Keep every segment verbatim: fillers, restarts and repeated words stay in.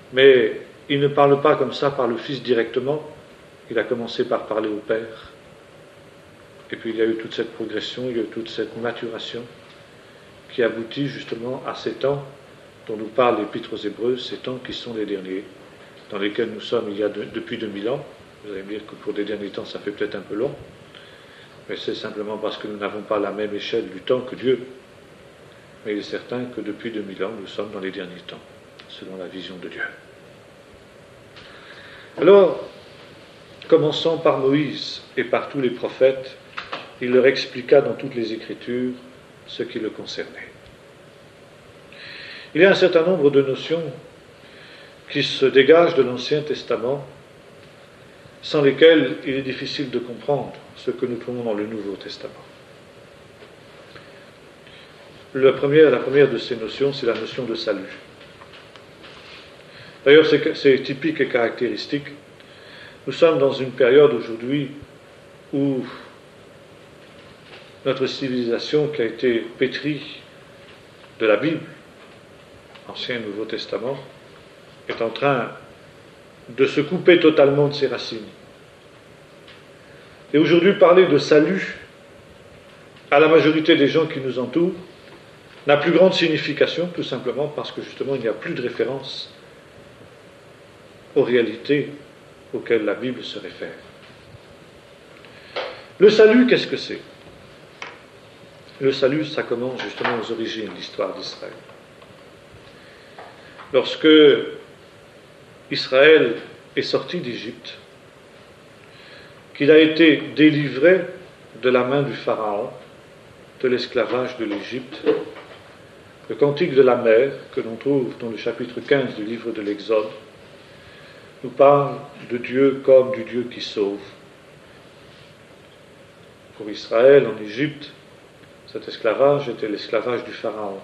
Mais il ne parle pas comme ça par le Fils directement, il a commencé par parler au Père. Et puis il y a eu toute cette progression, il y a eu toute cette maturation qui aboutit justement à ces temps dont nous parle l'Épître aux Hébreux, ces temps qui sont les derniers, dans lesquels nous sommes il y a de, depuis deux mille ans. Vous allez me dire que pour des derniers temps, ça fait peut-être un peu long, mais c'est simplement parce que nous n'avons pas la même échelle du temps que Dieu. Mais il est certain que depuis deux mille ans, nous sommes dans les derniers temps, selon la vision de Dieu. Alors, commençons par Moïse et par tous les prophètes, il leur expliqua dans toutes les Écritures ce qui le concernait. Il y a un certain nombre de notions qui se dégagent de l'Ancien Testament, sans lesquelles il est difficile de comprendre ce que nous trouvons dans le Nouveau Testament. La première, la première de ces notions, c'est la notion de salut. D'ailleurs, c'est, c'est typique et caractéristique. Nous sommes dans une période aujourd'hui où notre civilisation, qui a été pétrie de la Bible, Ancien et Nouveau Testament, est en train de se couper totalement de ses racines. Et aujourd'hui, parler de salut à la majorité des gens qui nous entourent n'a plus grande signification, tout simplement parce que justement il n'y a plus de référence aux réalités auxquelles la Bible se réfère. Le salut, qu'est-ce que c'est ? Le salut, ça commence justement aux origines de l'histoire d'Israël. Lorsque Israël est sorti d'Égypte, qu'il a été délivré de la main du Pharaon, de l'esclavage de l'Égypte, le cantique de la mer, que l'on trouve dans le chapitre quinze du livre de l'Exode, nous parle de Dieu comme du Dieu qui sauve. Pour Israël, en Égypte, cet esclavage était l'esclavage du Pharaon.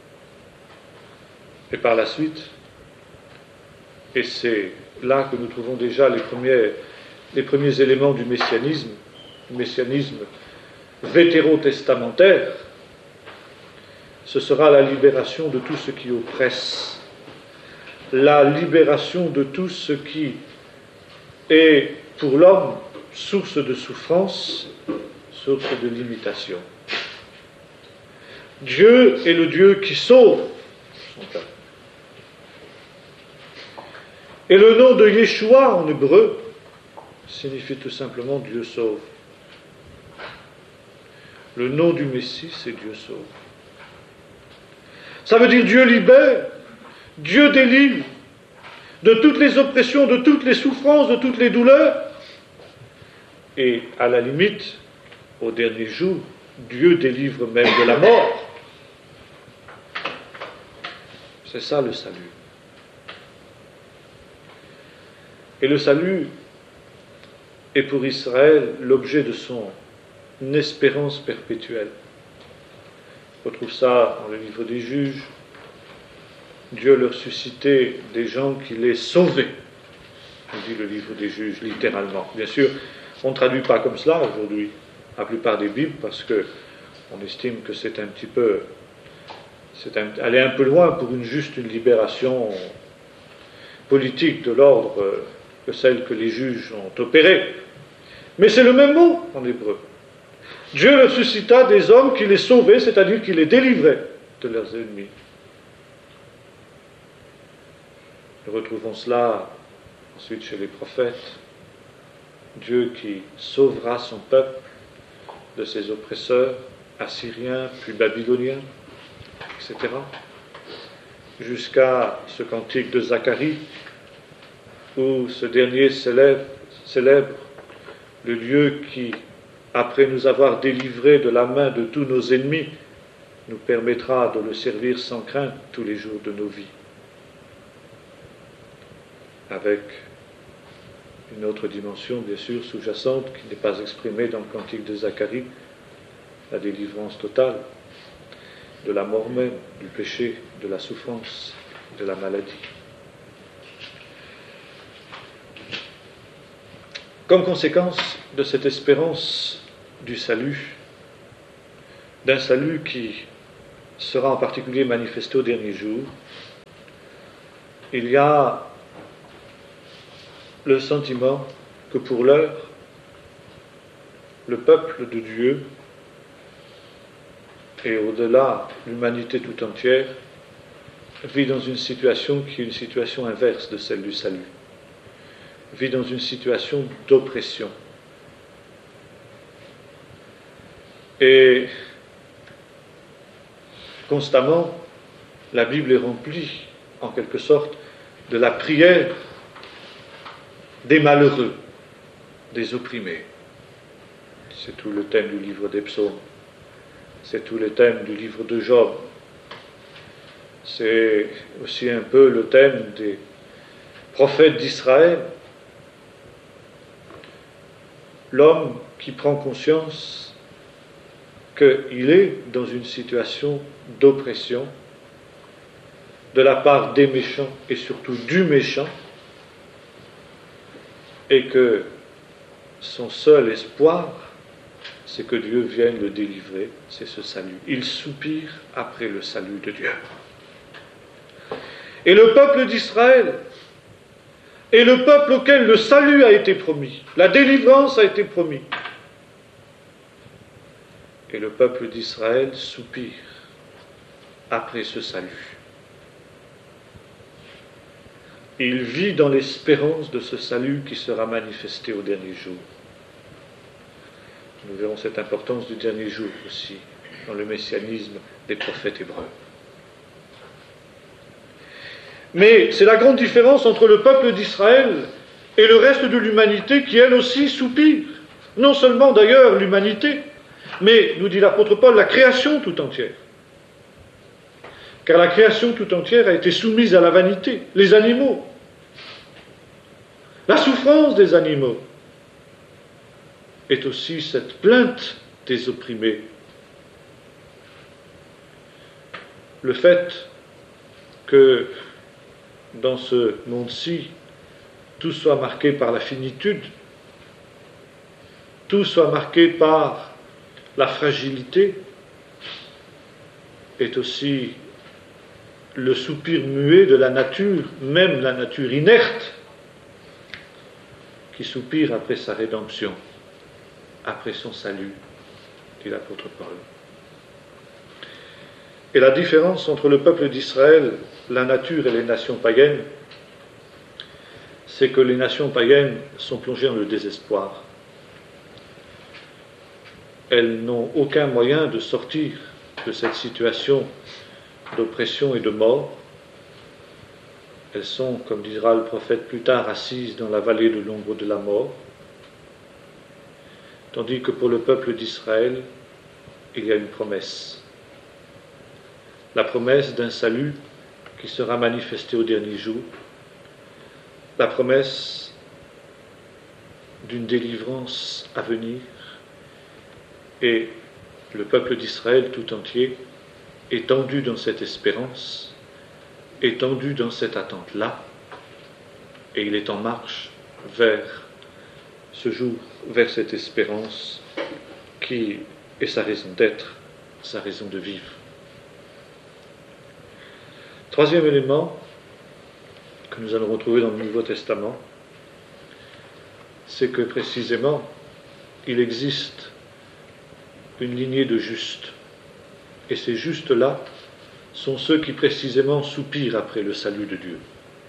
Et par la suite, et c'est là que nous trouvons déjà les premiers, les premiers éléments du messianisme, du messianisme vétérotestamentaire, ce sera la libération de tout ce qui oppresse, la libération de tout ce qui est pour l'homme source de souffrance, source de limitation. Dieu est le Dieu qui sauve son peuple. Et le nom de Yeshua en hébreu signifie tout simplement Dieu sauve. Le nom du Messie, c'est Dieu sauve. Ça veut dire Dieu libère, Dieu délivre de toutes les oppressions, de toutes les souffrances, de toutes les douleurs. Et à la limite, au dernier jour, Dieu délivre même de la mort. C'est ça le salut. Et le salut est pour Israël l'objet de son espérance perpétuelle. On retrouve ça dans le livre des Juges. Dieu leur suscitait des gens qui les sauvaient. On dit le livre des Juges, littéralement. Bien sûr, on ne traduit pas comme cela aujourd'hui, la plupart des Bibles, parce qu'on estime que c'est un petit peu... c'est un, aller un peu loin pour une juste une libération politique de l'ordre que celle que les juges ont opérée. Mais c'est le même mot en hébreu. Dieu leur suscita des hommes qui les sauvaient, c'est-à-dire qui les délivraient de leurs ennemis. Nous retrouvons cela ensuite chez les prophètes. Dieu qui sauvera son peuple de ses oppresseurs, assyriens, puis babyloniens, et cetera. Jusqu'à ce cantique de Zacharie, où ce dernier célèbre, célèbre le Dieu qui, après nous avoir délivrés de la main de tous nos ennemis, nous permettra de le servir sans crainte tous les jours de nos vies. Avec une autre dimension, bien sûr, sous-jacente, qui n'est pas exprimée dans le cantique de Zacharie, la délivrance totale de la mort même, du péché, de la souffrance, de la maladie. Comme conséquence de cette espérance du salut, d'un salut qui sera en particulier manifesté au dernier jour, il y a le sentiment que pour l'heure, le peuple de Dieu, et au-delà l'humanité tout entière, vit dans une situation qui est une situation inverse de celle du salut, vit dans une situation d'oppression. Et constamment, la Bible est remplie, en quelque sorte, de la prière des malheureux, des opprimés. C'est tout le thème du livre des psaumes. C'est tout le thème du livre de Job. C'est aussi un peu le thème des prophètes d'Israël. L'homme qui prend conscience qu'il est dans une situation d'oppression de la part des méchants et surtout du méchant, et que son seul espoir, c'est que Dieu vienne le délivrer, c'est ce salut. Il soupire après le salut de Dieu. Et le peuple d'Israël est le peuple auquel le salut a été promis, la délivrance a été promise. Et le peuple d'Israël soupire après ce salut. Il vit dans l'espérance de ce salut qui sera manifesté au dernier jour. Nous verrons cette importance du dernier jour aussi dans le messianisme des prophètes hébreux. Mais c'est la grande différence entre le peuple d'Israël et le reste de l'humanité qui elle aussi soupire. Non seulement d'ailleurs l'humanité, mais, nous dit l'apôtre Paul, la création tout entière. Car la création tout entière a été soumise à la vanité, les animaux, la souffrance des animaux est aussi cette plainte des opprimés. Le fait que dans ce monde-ci, tout soit marqué par la finitude, tout soit marqué par la fragilité, est aussi le soupir muet de la nature, même la nature inerte, qui soupire après sa rédemption, après son salut, dit l'apôtre Paul. Et la différence entre le peuple d'Israël, la nature et les nations païennes, c'est que les nations païennes sont plongées dans le désespoir. Elles n'ont aucun moyen de sortir de cette situation d'oppression et de mort. Elles sont, comme dira le prophète plus tard, assises dans la vallée de l'ombre de la mort. Tandis que pour le peuple d'Israël, il y a une promesse. La promesse d'un salut qui sera manifesté au dernier jour. La promesse d'une délivrance à venir. Et le peuple d'Israël tout entier est tendu dans cette espérance, est tendu dans cette attente-là, et il est en marche vers ce jour, vers cette espérance qui est sa raison d'être, sa raison de vivre. Troisième élément que nous allons retrouver dans le Nouveau Testament, c'est que précisément, il existe une lignée de justes. Et ces justes-là sont ceux qui précisément soupirent après le salut de Dieu.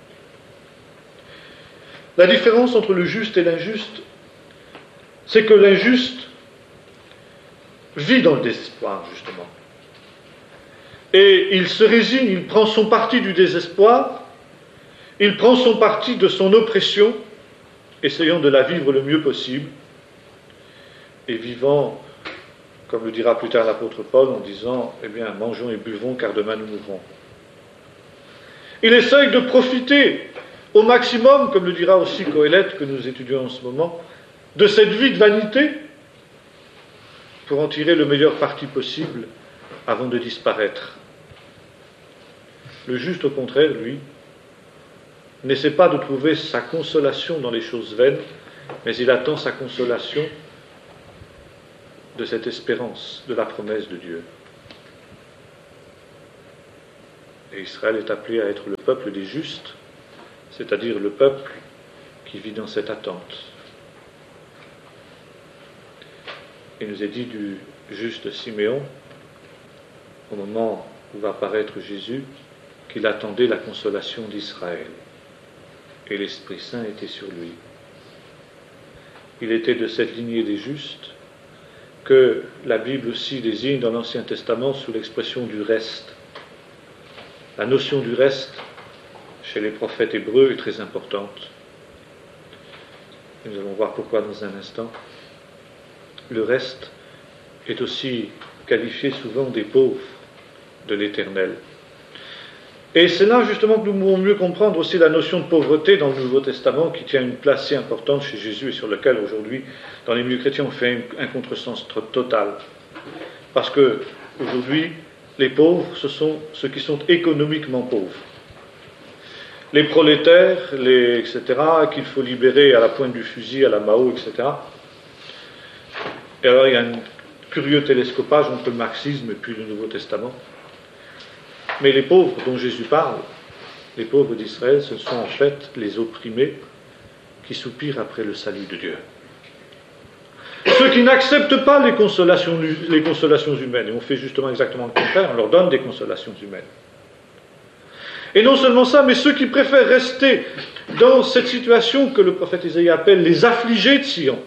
La différence entre le juste et l'injuste, c'est que l'injuste vit dans le désespoir, justement. Et il se résigne, il prend son parti du désespoir, il prend son parti de son oppression, essayant de la vivre le mieux possible, et vivant, comme le dira plus tard l'apôtre Paul, en disant « Eh bien, mangeons et buvons, car demain nous mourrons ». Il essaye de profiter au maximum, comme le dira aussi Coëlette, que nous étudions en ce moment, de cette vie de vanité, pour en tirer le meilleur parti possible avant de disparaître. Le juste, au contraire, lui, n'essaie pas de trouver sa consolation dans les choses vaines, mais il attend sa consolation de cette espérance, de la promesse de Dieu. Et Israël est appelé à être le peuple des justes, c'est-à-dire le peuple qui vit dans cette attente. Il nous est dit du juste Siméon, au moment où va apparaître Jésus, qu'il attendait la consolation d'Israël. Et l'Esprit Saint était sur lui. Il était de cette lignée des justes que la Bible aussi désigne dans l'Ancien Testament sous l'expression du reste. La notion du reste, chez les prophètes hébreux, est très importante. Nous allons voir pourquoi dans un instant. Le reste est aussi qualifié souvent des pauvres de l'Éternel. Et c'est là justement que nous pouvons mieux comprendre aussi la notion de pauvreté dans le Nouveau Testament qui tient une place si importante chez Jésus et sur laquelle aujourd'hui, dans les milieux chrétiens, on fait un contresens total. Parce que aujourd'hui, les pauvres, ce sont ceux qui sont économiquement pauvres. Les prolétaires, les, et cetera, qu'il faut libérer à la pointe du fusil, à la Mao, et cetera. Et alors il y a un curieux télescopage entre le marxisme et puis le Nouveau Testament. Mais les pauvres dont Jésus parle, les pauvres d'Israël, ce sont en fait les opprimés qui soupirent après le salut de Dieu. Ceux qui n'acceptent pas les consolations, les consolations humaines, et on fait justement exactement le contraire, on leur donne des consolations humaines. Et non seulement ça, mais ceux qui préfèrent rester dans cette situation que le prophète Isaïe appelle les affligés de Sion.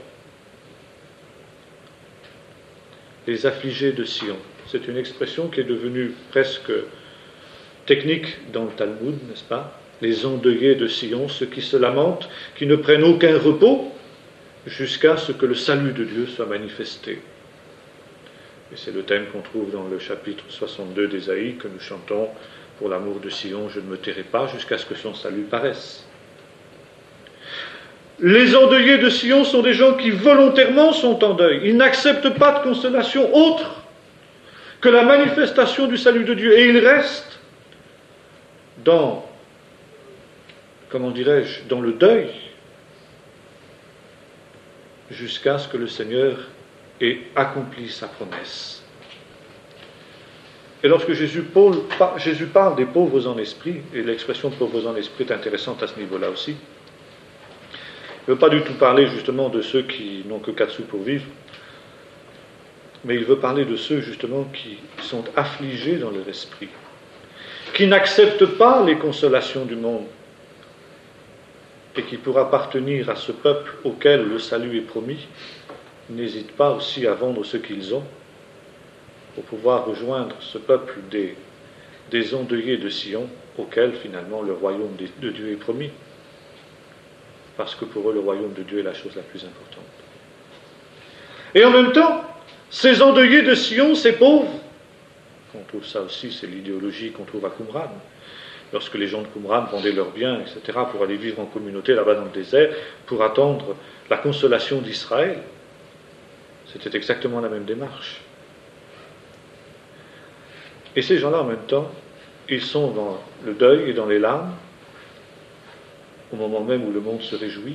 Les affligés de Sion. C'est une expression qui est devenue presque technique dans le Talmud, n'est-ce pas? Les endeuillés de Sion, ceux qui se lamentent, qui ne prennent aucun repos jusqu'à ce que le salut de Dieu soit manifesté. Et c'est le thème qu'on trouve dans le chapitre soixante-deux d'Ésaïe que nous chantons: pour l'amour de Sion, je ne me tairai pas jusqu'à ce que son salut paraisse. Les endeuillés de Sion sont des gens qui volontairement sont en deuil. Ils n'acceptent pas de consolation autre que la manifestation du salut de Dieu. Et ils restent dans, comment dirais-je, dans le deuil jusqu'à ce que le Seigneur ait accompli sa promesse. Et lorsque Jésus parle des pauvres en esprit, et l'expression de pauvres en esprit est intéressante à ce niveau-là aussi, il ne veut pas du tout parler justement de ceux qui n'ont que quatre sous pour vivre, mais il veut parler de ceux justement qui sont affligés dans leur esprit, qui n'acceptent pas les consolations du monde, et qui, pour appartenir à ce peuple auquel le salut est promis, n'hésitent pas aussi à vendre ce qu'ils ont pour pouvoir rejoindre ce peuple des, des endeuillés de Sion, auquel finalement le royaume de Dieu est promis. Parce que pour eux, le royaume de Dieu est la chose la plus importante. Et en même temps, ces endeuillés de Sion, ces pauvres, on trouve ça aussi, c'est l'idéologie qu'on trouve à Qumran. Lorsque les gens de Qumran vendaient leurs biens, et cetera, pour aller vivre en communauté là-bas dans le désert, pour attendre la consolation d'Israël, c'était exactement la même démarche. Et ces gens-là, en même temps, ils sont dans le deuil et dans les larmes, au moment même où le monde se réjouit,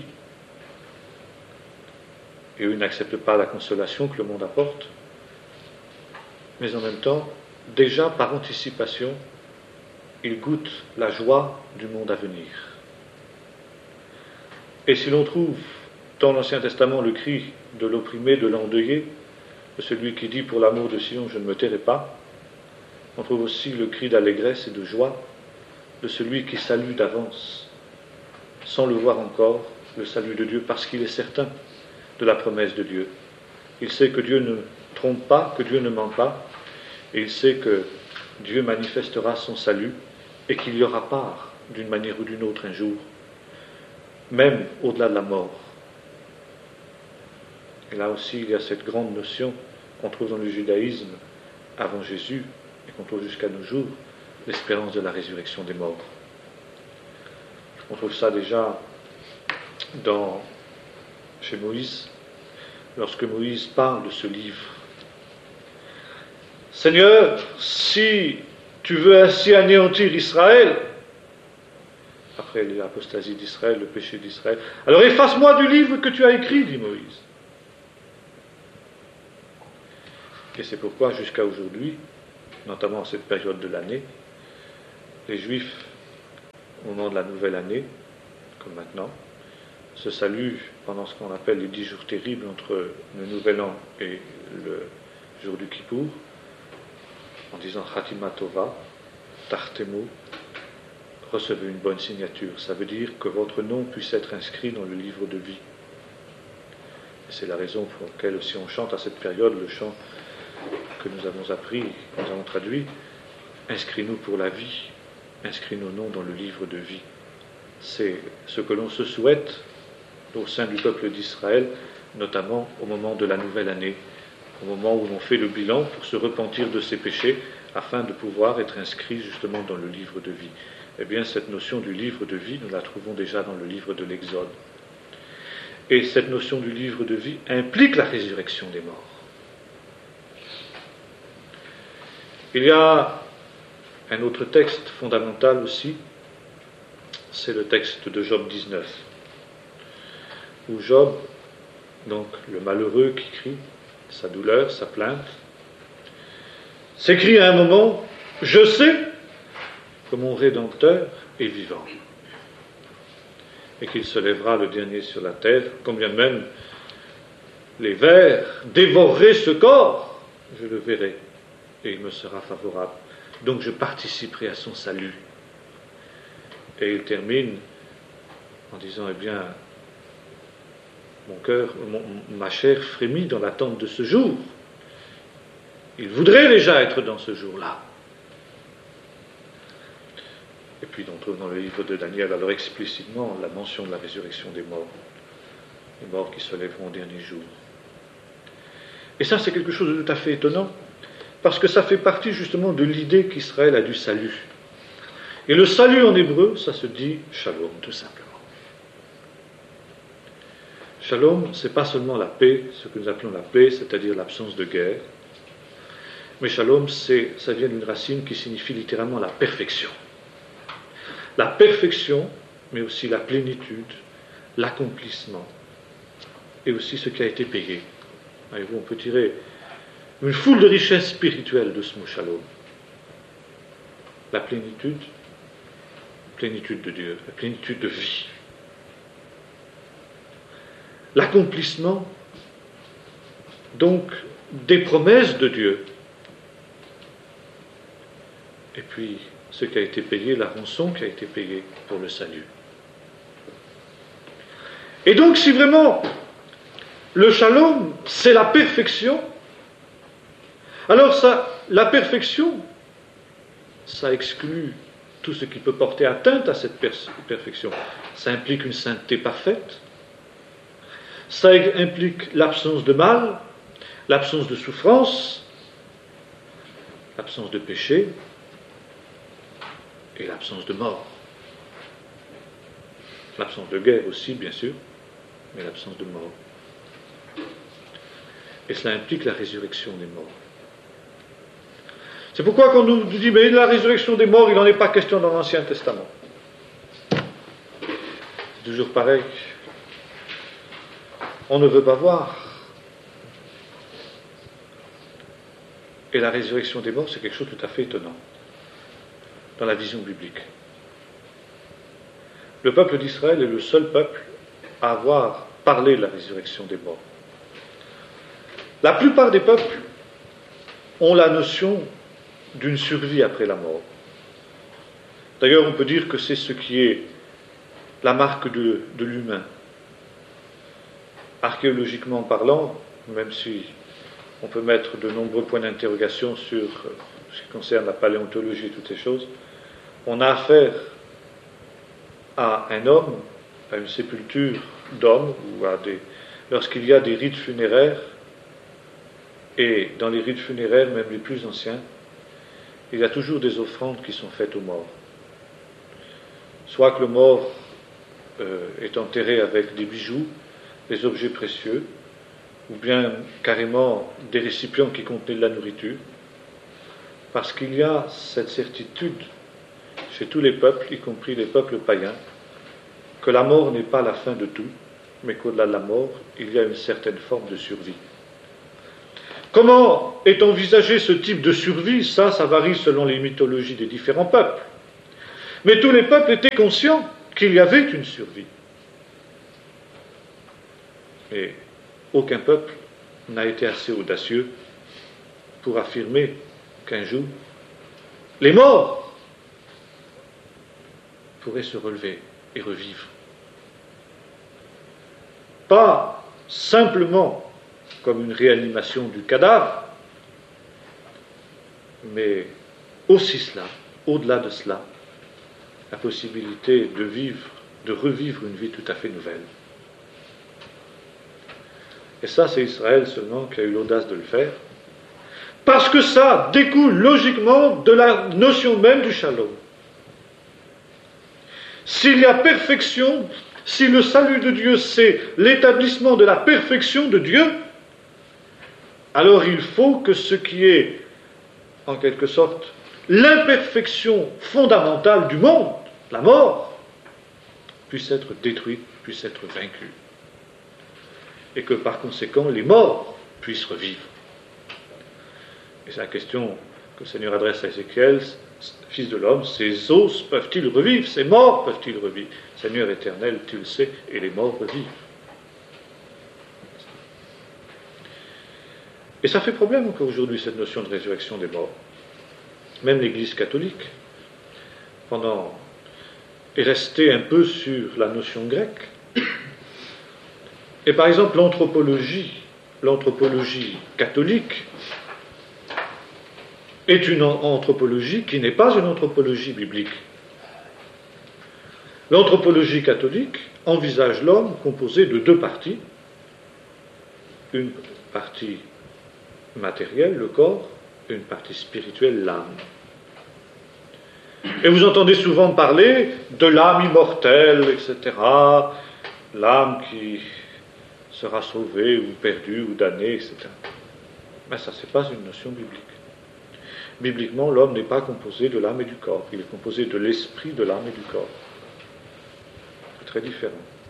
et eux n'acceptent pas la consolation que le monde apporte, mais en même temps, déjà par anticipation, ils goûtent la joie du monde à venir. Et si l'on trouve dans l'Ancien Testament le cri de l'opprimé, de l'endeuillé, de celui qui dit « pour l'amour de Sion, je ne me tairai pas », on trouve aussi le cri d'allégresse et de joie de celui qui salue d'avance, sans le voir encore, le salut de Dieu, parce qu'il est certain de la promesse de Dieu. Il sait que Dieu ne trompe pas, que Dieu ne ment pas, et il sait que Dieu manifestera son salut et qu'il y aura part, d'une manière ou d'une autre, un jour, même au-delà de la mort. Et là aussi, il y a cette grande notion qu'on trouve dans le judaïsme avant Jésus et qu'on trouve jusqu'à nos jours, l'espérance de la résurrection des morts. On trouve ça déjà dans, chez Moïse, lorsque Moïse parle de ce livre. Seigneur, si tu veux ainsi anéantir Israël, après l'apostasie d'Israël, le péché d'Israël, alors efface-moi du livre que tu as écrit, dit Moïse. Et c'est pourquoi jusqu'à aujourd'hui, notamment en cette période de l'année, les Juifs, au moment de la nouvelle année, comme maintenant, ce salut pendant ce qu'on appelle les dix jours terribles entre le Nouvel An et le jour du Kippour, en disant Khatima Tova, Tartemo, recevez une bonne signature. Ça veut dire que votre nom puisse être inscrit dans le livre de vie. Et c'est la raison pour laquelle aussi on chante à cette période le chant que nous avons appris, que nous avons traduit, inscris-nous pour la vie, inscris nos noms dans le livre de vie. C'est ce que l'on se souhaite au sein du peuple d'Israël, notamment au moment de la nouvelle année, au moment où l'on fait le bilan pour se repentir de ses péchés, afin de pouvoir être inscrit justement dans le livre de vie. Eh bien, cette notion du livre de vie, nous la trouvons déjà dans le livre de l'Exode. Et cette notion du livre de vie implique la résurrection des morts. Il y a un autre texte fondamental aussi, c'est le texte de Job dix-neuf, où Job, donc le malheureux qui crie sa douleur, sa plainte, s'écrit à un moment « Je sais que mon Rédempteur est vivant et qu'il se lèvera le dernier sur la terre, combien même les vers dévoreraient ce corps, je le verrai et il me sera favorable. Donc je participerai à son salut. » Et il termine en disant « Eh bien, mon cœur, mon, ma chair frémit dans l'attente de ce jour. » Il voudrait déjà être dans ce jour-là. Et puis on trouve dans le livre de Daniel alors explicitement la mention de la résurrection des morts, les morts qui se lèveront au dernier jour. Et ça c'est quelque chose de tout à fait étonnant, parce que ça fait partie justement de l'idée qu'Israël a du salut. Et le salut en hébreu, ça se dit shalom, tout simplement. Shalom, c'est pas seulement la paix, ce que nous appelons la paix, c'est-à-dire l'absence de guerre, mais shalom, c'est, ça vient d'une racine qui signifie littéralement la perfection. La perfection, mais aussi la plénitude, l'accomplissement, et aussi ce qui a été payé. Voyez-vous, on peut tirer une foule de richesses spirituelles de ce mot shalom. La plénitude, la plénitude de Dieu, la plénitude de vie. L'accomplissement, donc, des promesses de Dieu. Et puis, ce qui a été payé, la rançon qui a été payée pour le salut. Et donc, si vraiment le shalom, c'est la perfection, alors ça, la perfection, ça exclut tout ce qui peut porter atteinte à cette per- perfection. Ça implique une sainteté parfaite, ça implique l'absence de mal, l'absence de souffrance, l'absence de péché, et l'absence de mort. L'absence de guerre aussi, bien sûr, mais l'absence de mort. Et cela implique la résurrection des morts. C'est pourquoi quand on nous dit, mais la résurrection des morts, il n'en est pas question dans l'Ancien Testament. C'est toujours pareil. On ne veut pas voir. Et la résurrection des morts, c'est quelque chose de tout à fait étonnant dans la vision biblique. Le peuple d'Israël est le seul peuple à avoir parlé de la résurrection des morts. La plupart des peuples ont la notion d'une survie après la mort. D'ailleurs, on peut dire que c'est ce qui est la marque de, de l'humain. Archéologiquement parlant, même si on peut mettre de nombreux points d'interrogation sur ce qui concerne la paléontologie et toutes ces choses, on a affaire à un homme, à une sépulture d'homme, ou à des, lorsqu'il y a des rites funéraires, et dans les rites funéraires, même les plus anciens, il y a toujours des offrandes qui sont faites aux morts. Soit que le mort euh, est enterré avec des bijoux, des objets précieux, ou bien carrément des récipients qui contenaient de la nourriture, parce qu'il y a cette certitude chez tous les peuples, y compris les peuples païens, que la mort n'est pas la fin de tout, mais qu'au-delà de la mort, il y a une certaine forme de survie. Comment est envisagé ce type de survie? Ça, ça varie selon les mythologies des différents peuples. Mais tous les peuples étaient conscients qu'il y avait une survie. Et aucun peuple n'a été assez audacieux pour affirmer qu'un jour, les morts pourraient se relever et revivre. Pas simplement comme une réanimation du cadavre, mais aussi cela, au-delà de cela, la possibilité de vivre, de revivre une vie tout à fait nouvelle. Et ça, c'est Israël seulement qui a eu l'audace de le faire, parce que ça découle logiquement de la notion même du shalom. S'il y a perfection, si le salut de Dieu c'est l'établissement de la perfection de Dieu, alors il faut que ce qui est, en quelque sorte, l'imperfection fondamentale du monde, la mort, puisse être détruite, puisse être vaincue. Et que par conséquent, les morts puissent revivre. Et c'est la question que le Seigneur adresse à Ézéchiel, fils de l'homme, ces os peuvent-ils revivre, ces morts peuvent-ils revivre? Seigneur éternel, tu le sais, et les morts revivent. Et ça fait problème encore aujourd'hui, cette notion de résurrection des morts. Même l'Église catholique, pendant, est restée un peu sur la notion grecque. Et par exemple, l'anthropologie, l'anthropologie catholique est une anthropologie qui n'est pas une anthropologie biblique. L'anthropologie catholique envisage l'homme composé de deux parties. Une partie matérielle, le corps, et une partie spirituelle, l'âme. Et vous entendez souvent parler de l'âme immortelle, et cetera, l'âme qui sera sauvée ou perdue ou damnée, et cetera. Mais ça, ce n'est pas une notion biblique. Bibliquement, l'homme n'est pas composé de l'âme et du corps. Il est composé de l'esprit, de l'âme et du corps. C'est très différent.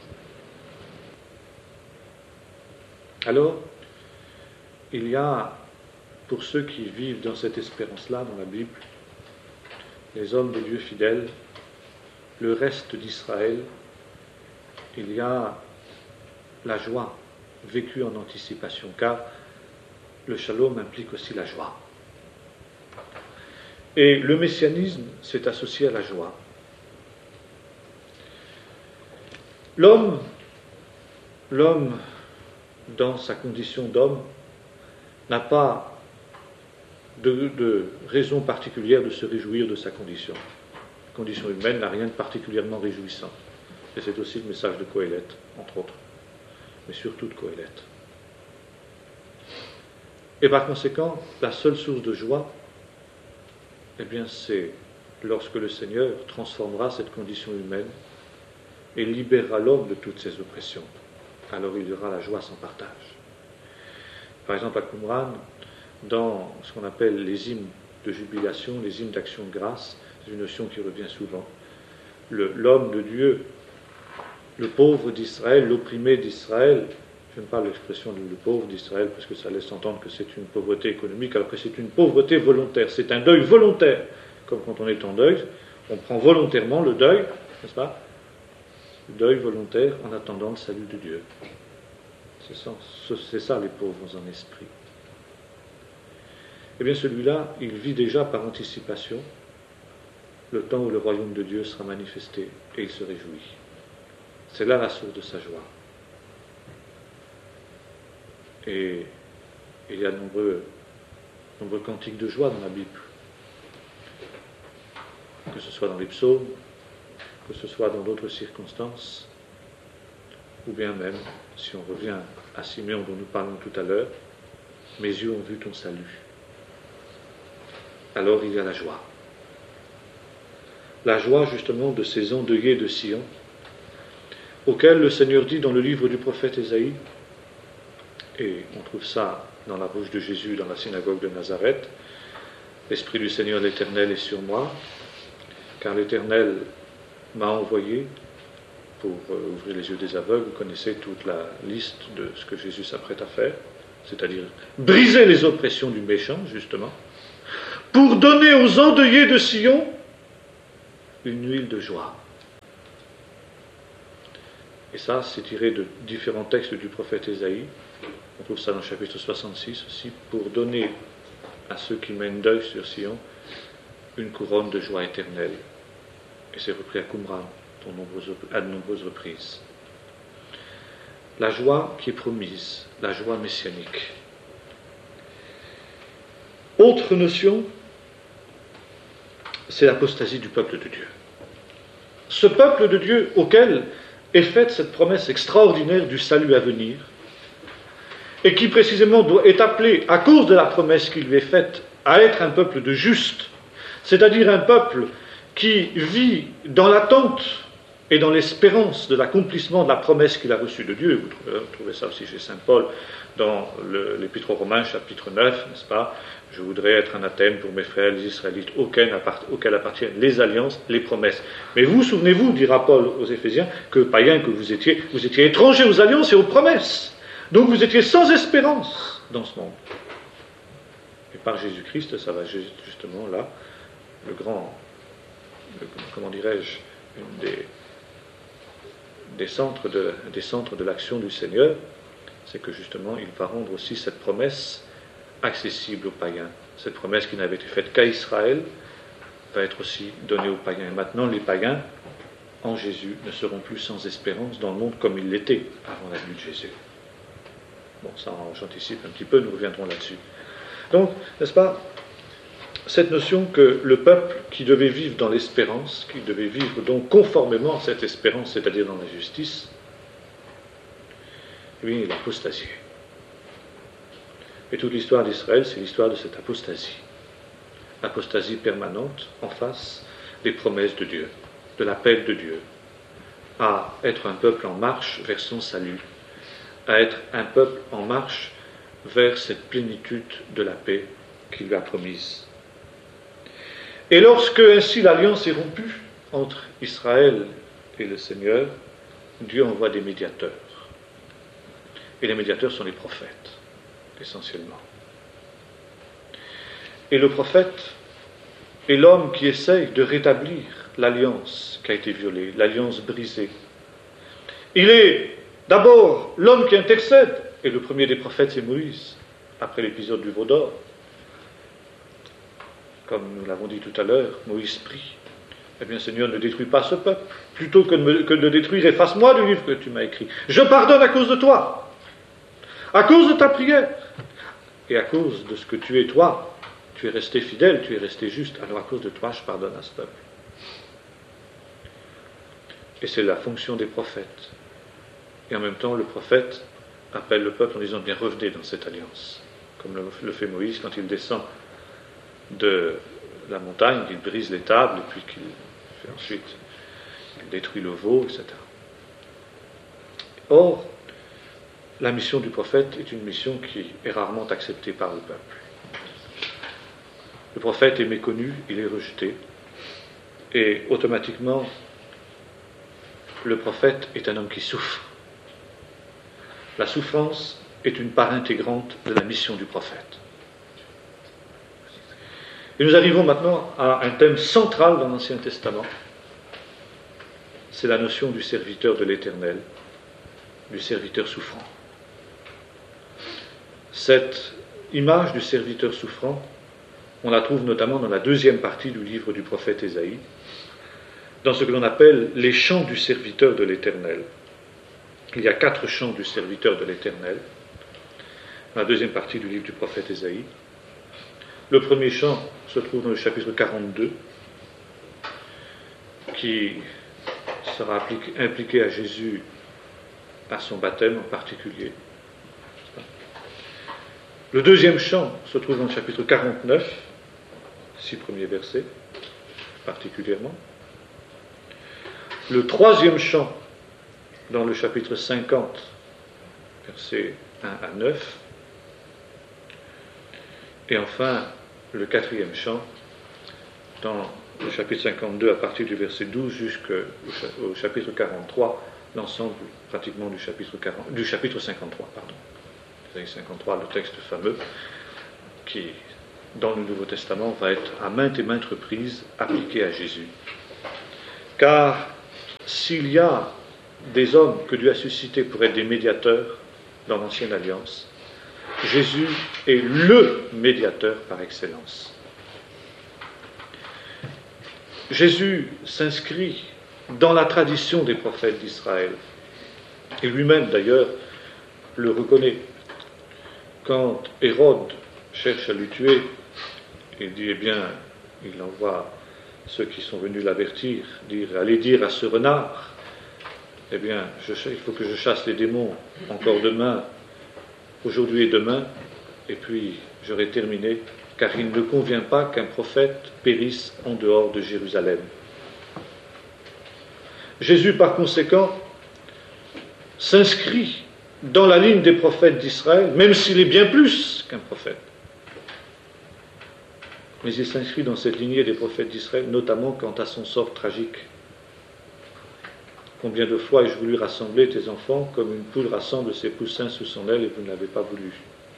Alors, il y a, pour ceux qui vivent dans cette espérance-là, dans la Bible, les hommes de Dieu fidèles, le reste d'Israël, il y a la joie vécue en anticipation, car le shalom implique aussi la joie. Et le messianisme s'est associé à la joie. L'homme, l'homme, dans sa condition d'homme, n'a pas de, de raison particulière de se réjouir de sa condition. La condition humaine n'a rien de particulièrement réjouissant. Et c'est aussi le message de Qoéleth, entre autres, mais surtout de Qoéleth. Et par conséquent, la seule source de joie, eh bien, c'est lorsque le Seigneur transformera cette condition humaine et libérera l'homme de toutes ses oppressions. Alors il y aura la joie sans partage. Par exemple, à Qumran, dans ce qu'on appelle les hymnes de jubilation, les hymnes d'action de grâce, c'est une notion qui revient souvent. Le, l'homme de Dieu, le pauvre d'Israël, l'opprimé d'Israël, je n'aime pas l'expression de le pauvre d'Israël parce que ça laisse entendre que c'est une pauvreté économique, alors que c'est une pauvreté volontaire, c'est un deuil volontaire. Comme quand on est en deuil, on prend volontairement le deuil, n'est-ce pas? Le deuil volontaire en attendant le salut de Dieu. C'est ça, c'est ça les pauvres en esprit. Eh bien celui-là, il vit déjà par anticipation le temps où le royaume de Dieu sera manifesté et il se réjouit. C'est là la source de sa joie. Et il y a de nombreux, nombreux cantiques de joie dans la Bible. Que ce soit dans les psaumes, que ce soit dans d'autres circonstances, ou bien même, si on revient à Simeon dont nous parlons tout à l'heure, mes yeux ont vu ton salut. Alors il y a la joie. La joie justement de ces endeuillés de Sion, auxquels le Seigneur dit dans le livre du prophète Ésaïe, et on trouve ça dans la bouche de Jésus dans la synagogue de Nazareth, l'Esprit du Seigneur l'Éternel est sur moi, car l'Éternel m'a envoyé pour euh, ouvrir les yeux des aveugles. Vous connaissez toute la liste de ce que Jésus s'apprête à faire, c'est-à-dire briser les oppressions du méchant, justement, pour donner aux endeuillés de Sion une huile de joie. Et ça, c'est tiré de différents textes du prophète Ésaïe. On trouve ça dans le chapitre soixante-six aussi, pour donner à ceux qui mènent deuil sur Sion une couronne de joie éternelle. Et c'est repris à Qumran à de nombreuses reprises. La joie qui est promise, la joie messianique. Autre notion, c'est l'apostasie du peuple de Dieu. Ce peuple de Dieu auquel est faite cette promesse extraordinaire du salut à venir, et qui précisément doit, est appelé, à cause de la promesse qui lui est faite, à être un peuple de justes, c'est-à-dire un peuple qui vit dans l'attente et dans l'espérance de l'accomplissement de la promesse qu'il a reçue de Dieu. Vous trouvez, vous trouvez ça aussi chez saint Paul dans le, l'Épître aux Romains, chapitre neuf, n'est-ce pas? Je voudrais être anathème pour mes frères, les Israélites, auxquels, appart- auxquels appartiennent les alliances, les promesses. Mais vous, souvenez-vous, dira Paul aux Éphésiens, que païens que vous étiez, vous étiez étrangers aux alliances et aux promesses. Donc vous étiez sans espérance dans ce monde. Et par Jésus-Christ, ça va justement là, le grand, le, comment dirais-je, une des, des, centres de, des centres de l'action du Seigneur, c'est que justement, il va rendre aussi cette promesse accessible aux païens. Cette promesse qui n'avait été faite qu'à Israël va être aussi donnée aux païens. Et maintenant, les païens, en Jésus, ne seront plus sans espérance dans le monde comme ils l'étaient avant la venue de Jésus. Bon, ça, j'anticipe un petit peu, nous reviendrons là-dessus. Donc, n'est-ce pas, cette notion que le peuple qui devait vivre dans l'espérance, qui devait vivre donc conformément à cette espérance, c'est-à-dire dans la justice, eh bien, il a apostasié. Et toute l'histoire d'Israël, c'est l'histoire de cette apostasie. Apostasie permanente en face des promesses de Dieu, de l'appel de Dieu, à être un peuple en marche vers son salut, à être un peuple en marche vers cette plénitude de la paix qu'il lui a promise. Et lorsque ainsi l'alliance est rompue entre Israël et le Seigneur, Dieu envoie des médiateurs. Et les médiateurs sont les prophètes, essentiellement. Et le prophète est l'homme qui essaye de rétablir l'alliance qui a été violée, l'alliance brisée. Il est d'abord l'homme qui intercède, et le premier des prophètes c'est Moïse, après l'épisode du veau d'or. Comme nous l'avons dit tout à l'heure, Moïse prie. Eh bien, Seigneur, ne détruis pas ce peuple. Plutôt que de, me, que de le détruire, efface-moi du livre que tu m'as écrit. Je pardonne à cause de toi, à cause de ta prière, et à cause de ce que tu es toi. Tu es resté fidèle, tu es resté juste, alors à cause de toi, je pardonne à ce peuple. Et c'est la fonction des prophètes. Et en même temps, le prophète appelle le peuple en disant, bien, revenez dans cette alliance. Comme le fait Moïse quand il descend de la montagne, il brise les tables, et puis qu'il fait ensuite, il détruit le veau, et cetera. Or, la mission du prophète est une mission qui est rarement acceptée par le peuple. Le prophète est méconnu, il est rejeté, et automatiquement, le prophète est un homme qui souffre. La souffrance est une part intégrante de la mission du prophète. Et nous arrivons maintenant à un thème central dans l'Ancien Testament. C'est la notion du serviteur de l'Éternel, du serviteur souffrant. Cette image du serviteur souffrant, on la trouve notamment dans la deuxième partie du livre du prophète Ésaïe, dans ce que l'on appelle les chants du serviteur de l'Éternel. Il y a quatre chants du serviteur de l'Éternel, dans la deuxième partie du livre du prophète Ésaïe. Le premier chant se trouve dans le chapitre quarante-deux, qui sera appliqué, impliqué à Jésus, à son baptême en particulier. Le deuxième chant se trouve dans le chapitre quarante-neuf, six premiers versets, particulièrement. Le troisième chant, dans le chapitre cinquante, versets un à neuf. Et enfin, le quatrième chant, dans le chapitre cinquante-deux, à partir du verset douze jusqu'au chapitre quarante-trois, l'ensemble pratiquement du chapitre, quarante, du chapitre cinquante-trois, pardon. cinquante-trois, le texte fameux, qui, dans le Nouveau Testament, va être à maintes et maintes reprises appliqué à Jésus. Car s'il y a des hommes que Dieu a suscités pour être des médiateurs dans l'Ancienne Alliance, Jésus est le médiateur par excellence. Jésus s'inscrit dans la tradition des prophètes d'Israël. Et lui-même, d'ailleurs, le reconnaît. Quand Hérode cherche à le tuer, il dit, eh bien, il envoie ceux qui sont venus l'avertir, dire, allez dire à ce renard, eh bien, je, il faut que je chasse les démons encore demain, aujourd'hui et demain, et puis j'aurai terminé, car il ne convient pas qu'un prophète périsse en dehors de Jérusalem. Jésus, par conséquent, s'inscrit dans la ligne des prophètes d'Israël, même s'il est bien plus qu'un prophète. Mais il s'inscrit dans cette lignée des prophètes d'Israël, notamment quant à son sort tragique. Combien de fois ai-je voulu rassembler tes enfants comme une poule rassemble ses poussins sous son aile et vous n'avez pas voulu.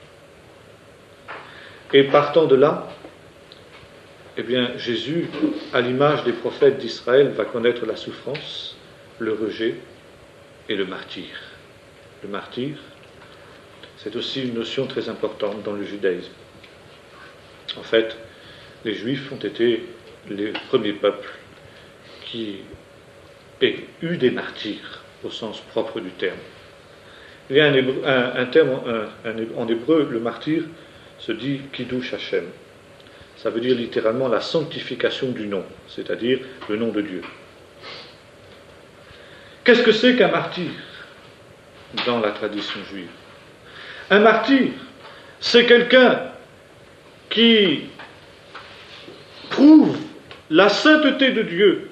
Et partant de là, eh bien, Jésus, à l'image des prophètes d'Israël, va connaître la souffrance, le rejet et le martyre. Le martyr, c'est aussi une notion très importante dans le judaïsme. En fait, les Juifs ont été les premiers peuples qui aient eu des martyrs au sens propre du terme. Il y a un, hébreu, un, un terme un, un, en hébreu, le martyr se dit Kiddush Hashem. Ça veut dire littéralement la sanctification du nom, c'est-à-dire le nom de Dieu. Qu'est-ce que c'est qu'un martyr dans la tradition juive? Un martyr, c'est quelqu'un qui prouve la sainteté de Dieu,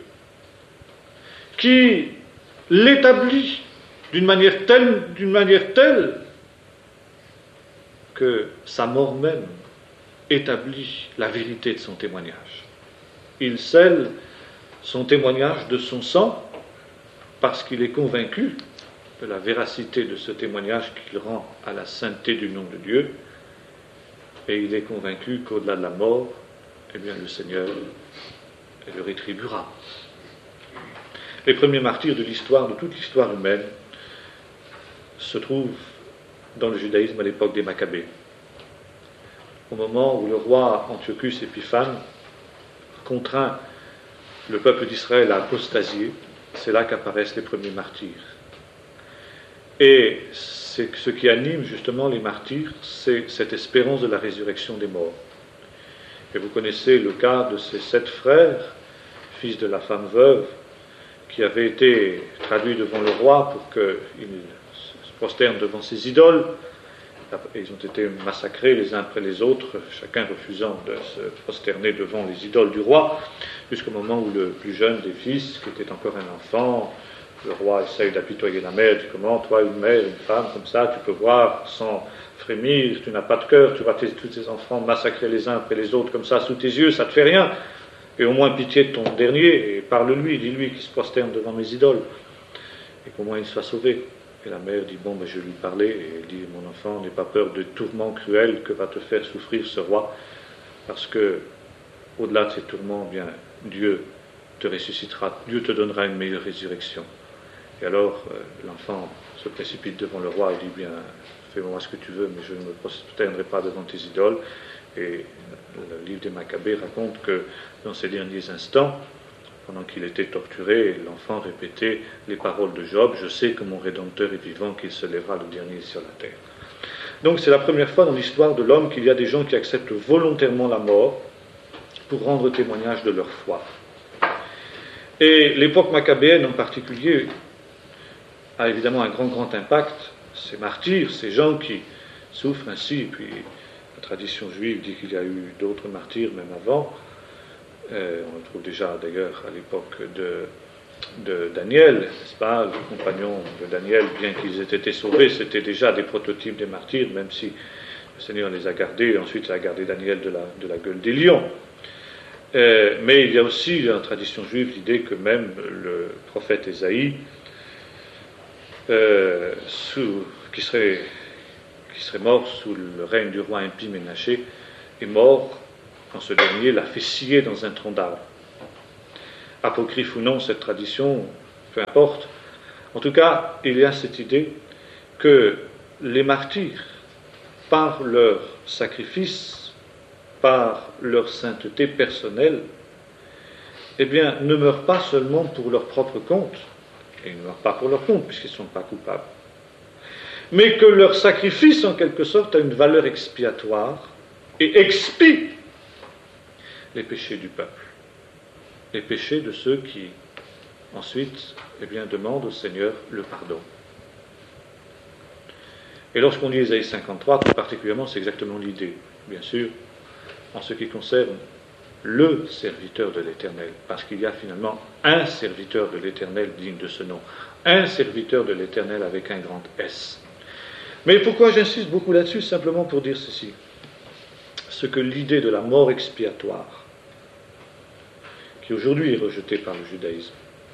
qui l'établit d'une manière telle, d'une manière telle que sa mort même établit la vérité de son témoignage. Il scelle son témoignage de son sang parce qu'il est convaincu de la véracité de ce témoignage qu'il rend à la sainteté du nom de Dieu, et il est convaincu qu'au-delà de la mort, eh bien, le Seigneur le rétribuera. Les premiers martyrs de l'histoire, de toute l'histoire humaine, se trouvent dans le judaïsme à l'époque des Maccabées. Au moment où le roi Antiochus Épiphane contraint le peuple d'Israël à apostasier, c'est là qu'apparaissent les premiers martyrs. Et c'est ce qui anime justement les martyrs, c'est cette espérance de la résurrection des morts. Et vous connaissez le cas de ces sept frères, fils de la femme veuve, qui avaient été traduits devant le roi pour qu'ils se prosternent devant ses idoles. Ils ont été massacrés les uns après les autres, chacun refusant de se prosterner devant les idoles du roi, jusqu'au moment où le plus jeune des fils, qui était encore un enfant, le roi essaye d'apitoyer la mère, dit comment, toi, une mère, une femme, comme ça, tu peux voir sans frémir, tu n'as pas de cœur, tu vois tes, tous tes enfants massacrés les uns après les autres, comme ça, sous tes yeux, ça te fait rien. Et au moins pitié de ton dernier, et parle-lui, dis-lui qu'il se prosterne devant mes idoles, et qu'au moins il soit sauvé. Et la mère dit, bon, ben, je lui parlais, et elle dit, mon enfant, n'aie pas peur de tourments cruels que va te faire souffrir ce roi, parce que, au-delà de ces tourments, bien, Dieu te ressuscitera, Dieu te donnera une meilleure résurrection. Et alors, euh, l'enfant se précipite devant le roi et dit, bien, fais-moi ce que tu veux, mais je ne me prosternerai pas devant tes idoles. Et le livre des Maccabées raconte que, dans ces derniers instants, pendant qu'il était torturé, l'enfant répétait les paroles de Job, « Je sais que mon Rédempteur est vivant, qu'il se lèvera le dernier sur la terre. » Donc c'est la première fois dans l'histoire de l'homme qu'il y a des gens qui acceptent volontairement la mort pour rendre témoignage de leur foi. Et l'époque maccabéenne en particulier a évidemment un grand, grand impact. Ces martyrs, ces gens qui souffrent ainsi, et puis la tradition juive dit qu'il y a eu d'autres martyrs même avant. Euh, on le trouve déjà d'ailleurs à l'époque de, de Daniel, n'est-ce pas? Les compagnons de Daniel, bien qu'ils aient été sauvés, c'était déjà des prototypes des martyrs, même si le Seigneur les a gardés, et ensuite il a gardé Daniel de la, de la gueule des lions. Euh, mais il y a aussi dans la tradition juive l'idée que même le prophète Ésaïe, euh, sous, qui, serait, qui serait mort sous le règne du roi impie Ménaché, est mort quand ce dernier l'a fait scier dans un tronc d'arbre. Apocryphe ou non, cette tradition, peu importe, En tout cas, il y a cette idée que les martyrs, par leur sacrifice, par leur sainteté personnelle, eh bien, ne meurent pas seulement pour leur propre compte, et ils ne meurent pas pour leur compte, puisqu'ils ne sont pas coupables, mais que leur sacrifice, en quelque sorte, a une valeur expiatoire et expie les péchés du peuple, les péchés de ceux qui, ensuite, eh bien, demandent au Seigneur le pardon. Et lorsqu'on lit Ésaïe cinquante-trois, tout particulièrement, c'est exactement l'idée, bien sûr, en ce qui concerne le serviteur de l'Éternel, parce qu'il y a finalement un serviteur de l'Éternel digne de ce nom, un serviteur de l'Éternel avec un grand S. Mais pourquoi j'insiste beaucoup là-dessus? Simplement pour dire ceci, ce que l'idée de la mort expiatoire, qui aujourd'hui est rejetée par le judaïsme,